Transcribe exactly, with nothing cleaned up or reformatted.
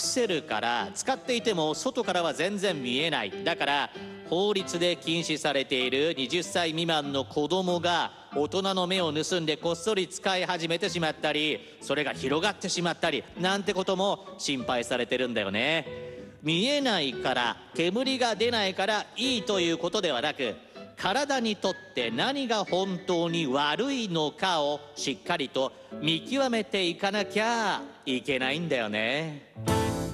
せるから使っていても外からは全然見えない。だから法律で禁止されているはたち未満の子供が大人の目を盗んでこっそり使い始めてしまったり、それが広がってしまったりなんてことも心配されてるんだよね。見えないから煙が出ないからいいということではなく、体にとって何が本当に悪いのかをしっかりと見極めていかなきゃいけないんだよね。